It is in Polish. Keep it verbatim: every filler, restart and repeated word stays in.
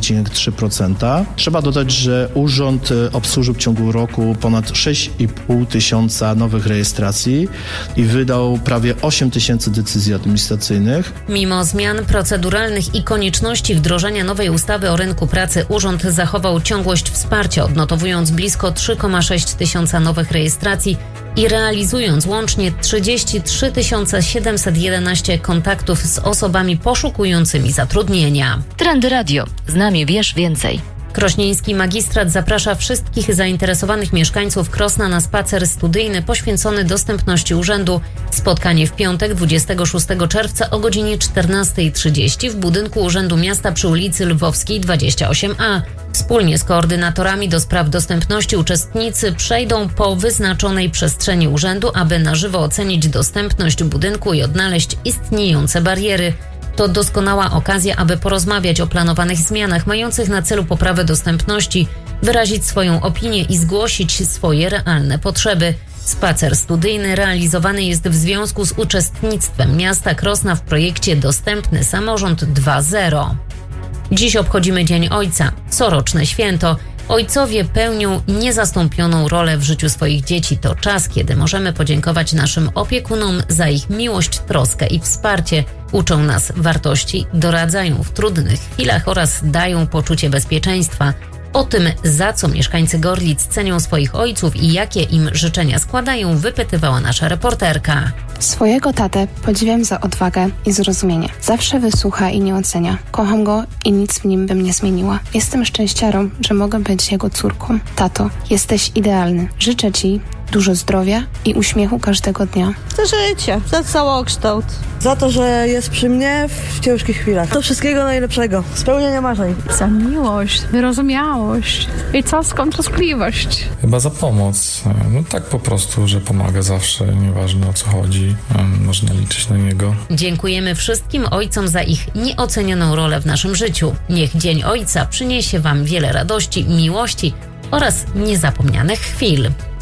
przecinek trzy procent. Trzeba dodać, że urząd obsłużył w ciągu roku ponad sześć i pół tysiąca nowych rejestracji i wydał prawie osiem tysięcy decyzji administracyjnych. Mimo zmian proceduralnych i konieczności wdrożenia nowej ustawy o rynku pracy, urząd zachował ciągłość wsparcia, odnotowując blisko trzy przecinek sześć tysiąca nowych rejestracji i realizując łącznie trzydzieści trzy tysiące siedemset jedenaście kontaktów z osobami poszukującymi zatrudnienia. Trendy Radio. Z nami wiesz więcej. Krośnieński Magistrat zaprasza wszystkich zainteresowanych mieszkańców Krosna na spacer studyjny poświęcony dostępności urzędu. Spotkanie w piątek, dwudziestego szóstego czerwca o godzinie czternasta trzydzieści w budynku Urzędu Miasta przy ulicy Lwowskiej dwadzieścia osiem A. Wspólnie z koordynatorami do spraw dostępności uczestnicy przejdą po wyznaczonej przestrzeni urzędu, aby na żywo ocenić dostępność budynku i odnaleźć istniejące bariery. To doskonała okazja, aby porozmawiać o planowanych zmianach mających na celu poprawę dostępności, wyrazić swoją opinię i zgłosić swoje realne potrzeby. Spacer studyjny realizowany jest w związku z uczestnictwem miasta Krosna w projekcie Dostępny Samorząd dwa zero. Dziś obchodzimy Dzień Ojca, coroczne święto. Ojcowie pełnią niezastąpioną rolę w życiu swoich dzieci. To czas, kiedy możemy podziękować naszym opiekunom za ich miłość, troskę i wsparcie. Uczą nas wartości, doradzają w trudnych chwilach oraz dają poczucie bezpieczeństwa. O tym, za co mieszkańcy Gorlic cenią swoich ojców i jakie im życzenia składają, wypytywała nasza reporterka. Swojego tatę podziwiam za odwagę i zrozumienie. Zawsze wysłucha i nie ocenia. Kocham go i nic w nim bym nie zmieniła. Jestem szczęściarą, że mogę być jego córką. Tato, jesteś idealny. Życzę ci dużo zdrowia i uśmiechu każdego dnia. Za życie, za całokształt. Za to, że jest przy mnie w ciężkich chwilach. To wszystkiego najlepszego. Spełnienia marzeń. Za miłość, wyrozumiałość i całą troskliwość. Chyba za pomoc. No tak po prostu, że pomaga zawsze, nieważne o co chodzi. Można liczyć na niego. Dziękujemy wszystkim ojcom za ich nieocenioną rolę w naszym życiu. Niech Dzień Ojca przyniesie Wam wiele radości, miłości oraz niezapomnianych chwil.